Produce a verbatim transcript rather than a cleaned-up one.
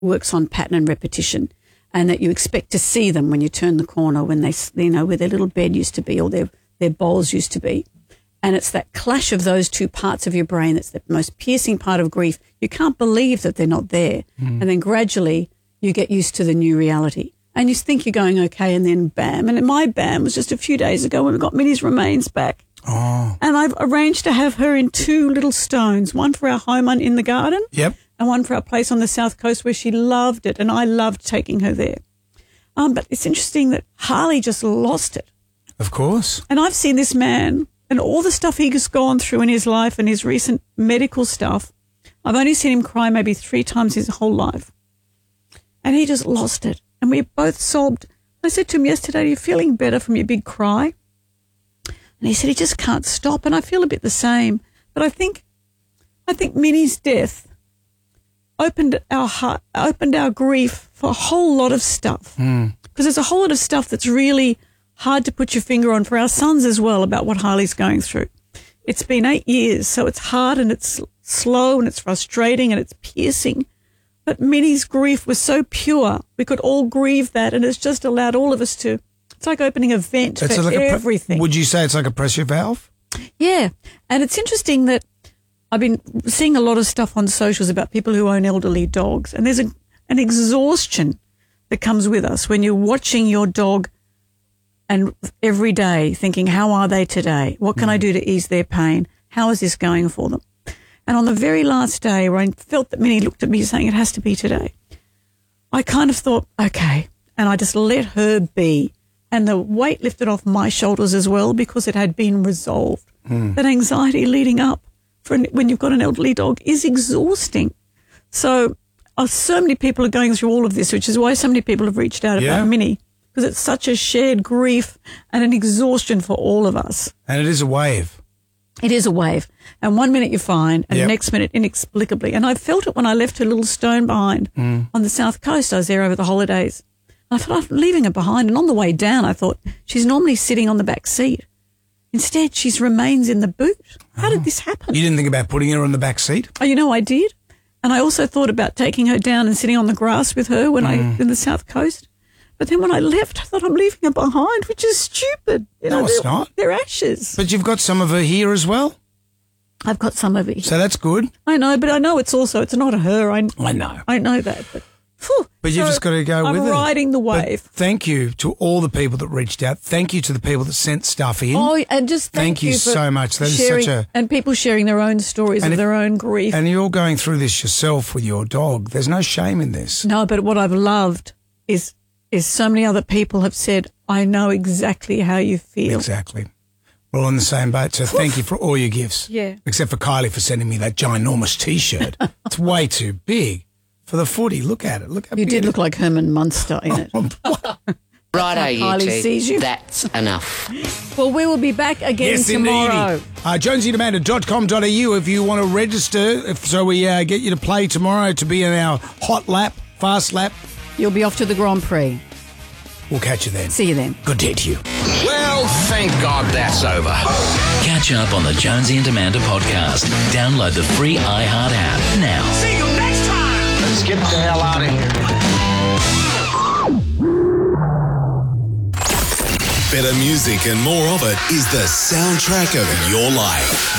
works on pattern and repetition, and that you expect to see them when you turn the corner, when they, you know, where their little bed used to be or their, their bowls used to be. And it's that clash of those two parts of your brain that's the most piercing part of grief. You can't believe that they're not there. Mm. And then gradually you get used to the new reality. And you think you're going okay, and then bam. And my bam was just a few days ago when we got Minnie's remains back. Oh. And I've arranged to have her in two little stones, one for our home in the garden. Yep. And one for our place on the south coast where she loved it, and I loved taking her there. Um, but it's interesting that Harley just lost it. Of course. And I've seen this man and all the stuff he's gone through in his life and his recent medical stuff. I've only seen him cry maybe three times his whole life. And he just lost it. And we both sobbed. I said to him yesterday, are you feeling better from your big cry? And he said he just can't stop. And I feel a bit the same. But I think I think Minnie's death opened our heart, opened our grief for a whole lot of stuff. Mm. Because there's a whole lot of stuff that's really hard to put your finger on for our sons as well about what Harley's going through. It's been eight years, so it's hard and it's slow and it's frustrating and it's piercing. But Minnie's grief was so pure. We could all grieve that, and it's just allowed all of us to, it's like opening a vent it's for like everything. A pre- would you say it's like a pressure valve? Yeah. And it's interesting that I've been seeing a lot of stuff on socials about people who own elderly dogs, and there's a, an exhaustion that comes with us when you're watching your dog and every day thinking, how are they today? What can mm. I do to ease their pain? How is this going for them? And on the very last day where I felt that Minnie looked at me saying it has to be today, I kind of thought, okay, and I just let her be. And the weight lifted off my shoulders as well because it had been resolved. Mm. That anxiety leading up for an, when you've got an elderly dog is exhausting. So uh, so many people are going through all of this, which is why so many people have reached out yeah. about Minnie, because it's such a shared grief and an exhaustion for all of us. And it is a wave. It is a wave. And one minute you're fine and yep. the next minute inexplicably. And I felt it when I left her little stone behind mm. on the south coast. I was there over the holidays. And I thought, I'm leaving her behind. And on the way down, I thought, she's normally sitting on the back seat. Instead, she remains in the boot. How oh. did this happen? You didn't think about putting her on the back seat? Oh, you know, I did. And I also thought about taking her down and sitting on the grass with her when mm. I in the south coast. But then when I left, I thought I'm leaving her behind, which is stupid. You no, know, it's they're, not. They're ashes. But you've got some of her here as well? I've got some of it here. So that's good. I know, but I know it's also, it's not her. I, I know. I know that. But, whew, but you've so just got to go I'm with it. I'm riding the wave. But thank you to all the people that reached out. Thank you to the people that sent stuff in. Oh, and just thank, thank you, you so much. That sharing, is such a... And people sharing their own stories of if, their own grief. And you're going through this yourself with your dog. There's no shame in this. No, but what I've loved is is so many other people have said, I know exactly how you feel. Exactly. We're all in the same boat, so thank you for all your gifts. Yeah. Except for Kylie for sending me that ginormous T-shirt. It's way too big for the footy. Look at it. Look how You big did it look like Herman Munster in it. Righto, you Kylie two. sees you. That's enough. Well, we will be back again yes, tomorrow. Indeed. Uh, jonesy and amanda dot com dot a u if you want to register, if, so we uh, get you to play tomorrow to be in our hot lap, fast lap. You'll be off to the Grand Prix. We'll catch you then. See you then. Good day to you. Well, thank God that's over. Catch up on the Jonesy and Amanda podcast. Download the free iHeart app now. See you next time. Let's get the hell out of here. Better music and more of it is the soundtrack of your life.